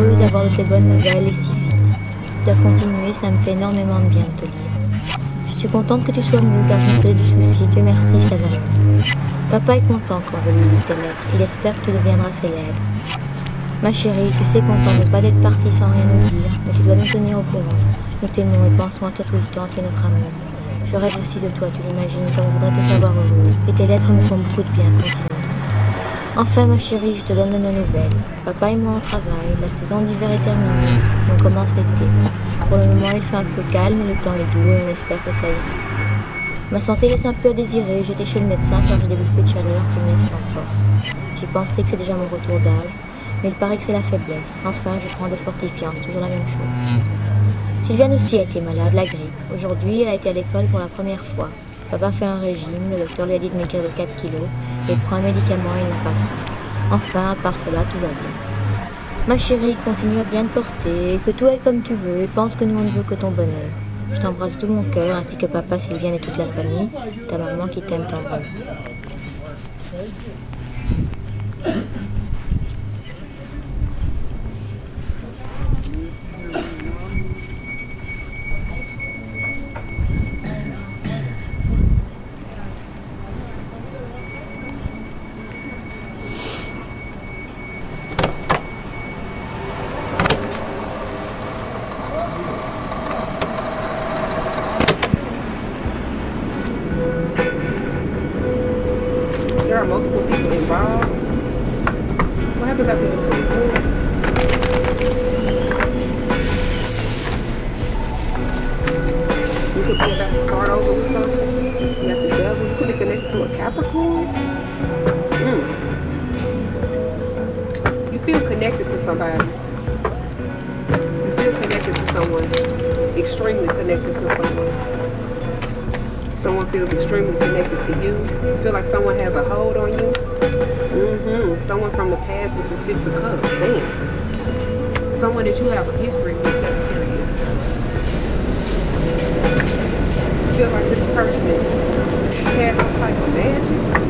heureuse d'avoir de tes bonnes nouvelles et si vite. Tu dois continuer, ça me fait énormément de bien de te lire. Je suis contente que tu sois mieux car je me faisais du souci, Dieu merci, ça va mieux. Papa est content quand je lui lis tes lettres, il espère que tu deviendras célèbre. Ma chérie, tu sais qu'on t'en veut pas d'être partie sans rien nous dire, mais tu dois nous tenir au courant. Nous t'aimons et pensons à toi tout le temps, tu es notre amour. Je rêve aussi de toi, tu l'imagines, comme je voudrais te savoir heureuse. Et tes lettres me font beaucoup de bien, continue. Enfin, ma chérie, je te donne de nos nouvelles. Papa et moi on travaille, la saison d'hiver est terminée, on commence l'été. Pour le moment, il fait un peu calme, le temps est doux et on espère que cela ira. Ma santé laisse un peu à désirer, j'étais chez le médecin car j'ai des bouffées de chaleur qui me laissent sans force. J'ai pensé que c'est déjà mon retour d'âge, mais il paraît que c'est la faiblesse. Enfin, je prends des fortifiants, c'est toujours la même chose. Sylviane aussi a été malade, la grippe. Aujourd'hui, elle a été à l'école pour la première fois. Papa fait un régime, le docteur lui a dit de maigrir de 4 kilos, et il prend un médicament et il n'a pas faim. Enfin, à part cela, tout va bien. Ma chérie, continue à bien te porter, que tout aille comme tu veux, et pense que nous on ne veut que ton bonheur. Je t'embrasse de tout mon cœur, ainsi que papa, Sylviane et toute la famille, ta maman qui t'aime tendrement. There are multiple people involved. What happens after the 26th? You could be about to start over with something. You got the devil. You could be connected to a Capricorn. You feel connected to somebody. You feel connected to someone. Extremely connected to someone. Someone feels extremely connected to you. You feel like someone has a hold on you. Someone from the past with the Six of Cups. Damn. Someone that you have a history with, Sagittarius. You feel like this person has some type of magic.